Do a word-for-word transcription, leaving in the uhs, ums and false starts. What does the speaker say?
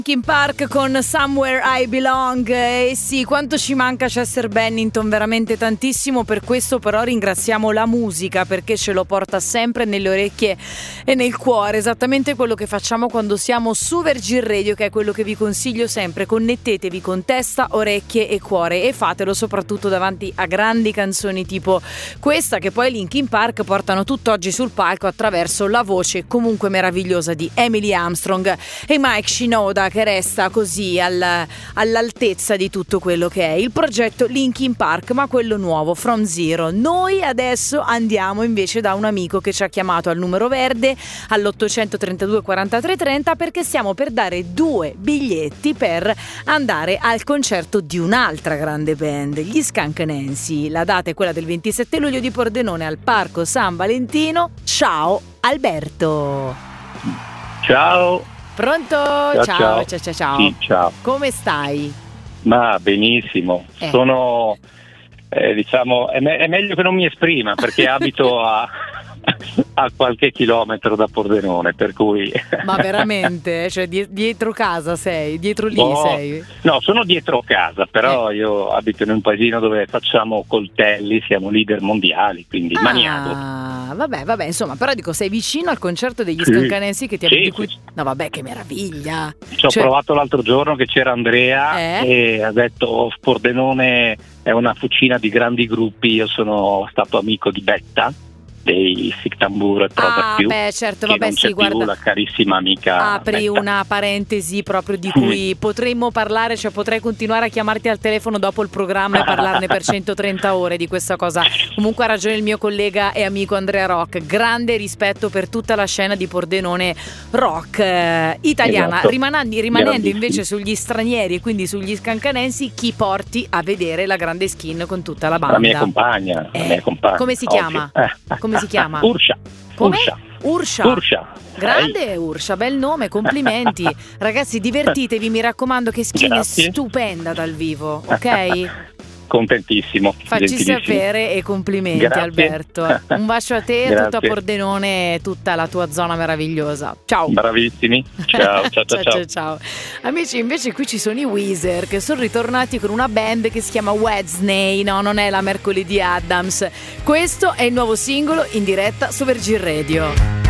Linkin Park con Somewhere I Belong. E sì, quanto ci manca Chester Bennington, veramente tantissimo. Per questo però ringraziamo la musica, perché ce lo porta sempre nelle orecchie e nel cuore, esattamente quello che facciamo quando siamo su Virgin Radio, che è quello che vi consiglio sempre: connettetevi con testa, orecchie e cuore, e fatelo soprattutto davanti a grandi canzoni tipo questa, che poi Linkin Park portano tutt'oggi sul palco attraverso la voce comunque meravigliosa di Emily Armstrong e Mike Shinoda, che resta così al, all'altezza di tutto quello che è il progetto Linkin Park, ma quello nuovo, From Zero. Noi adesso andiamo invece da un amico che ci ha chiamato al numero verde all'ottocento trentadue quarantatré trenta, perché stiamo per dare due biglietti per andare al concerto di un'altra grande band, gli Skunk Nancy. La data è quella del ventisette luglio di Pordenone al Parco San Valentino. Ciao Alberto. Ciao. Pronto? Ciao, ciao, ciao, ciao, ciao, ciao. Sì, ciao. Come stai? Ma benissimo. Eh. Sono, eh, diciamo, è, me- è meglio che non mi esprima, perché abito a, a qualche chilometro da Pordenone, per cui... Ma veramente? Cioè die- dietro casa sei? Dietro lì Oh, sei? No, sono dietro casa, però Eh. io abito in un paesino dove facciamo coltelli, siamo leader mondiali, quindi maniaco. Ah, vabbè, vabbè, insomma, però dico, sei vicino al concerto degli Sì. Skunk Nancy che ti Sì, di cui... sì. No, vabbè, che meraviglia! Ci ho Cioè- provato l'altro giorno che c'era Andrea Eh? e ha detto: oh, Pordenone è una fucina di grandi gruppi. Io sono stato amico di Betta, dei Sic Tamburo e Prover Ah, più, beh, certo, che vabbè, non c'è sì, più, guarda. la carissima amica Apri Betta. una parentesi proprio di cui potremmo parlare, cioè potrei continuare a chiamarti al telefono dopo il programma e parlarne per centotrenta ore di questa cosa. Comunque ha ragione il mio collega e amico Andrea Rock, grande rispetto per tutta la scena di Pordenone rock eh, italiana. Esatto. Rimanendo, rimanendo Grandissimi. invece sugli stranieri e quindi sugli Skunk Nancy, chi porti a vedere la grande skin con tutta la banda? La mia compagna, la Eh, mia compagna. come si Ovvio. chiama? Eh. Come si chiama? Urscia. Come? Urscia. Urscia. Urscia. Grande Urscia, bel nome, complimenti. Ragazzi, divertitevi, mi raccomando, che skin Grazie. è stupenda dal vivo, ok? Contentissimo. Facci gentilissimo. sapere e complimenti. Grazie. Alberto. Un bacio a te, Grazie. tutta Pordenone e tutta la tua zona meravigliosa. Ciao. Bravissimi. Ciao, ciao, ciao, ciao. ciao. Amici, invece qui ci sono i Weezer, che sono ritornati con una band che si chiama Wednesday. No, non è la Mercoledì Addams. Questo è il nuovo singolo in diretta su Virgin Radio.